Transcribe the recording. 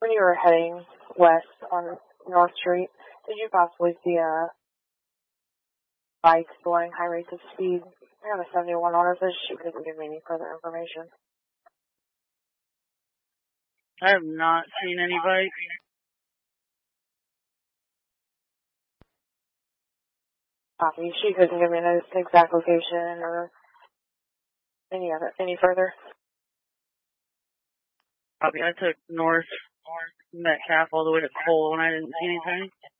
When you were heading west on North Street, did you possibly see a bike going high rates of speed? I have a 71 on it, so she couldn't give me any further information. I have not seen any bikes. Copy. She couldn't give me an exact location or any further. Copy. I took north Metcalf all the way to Cole, and I didn't see anything.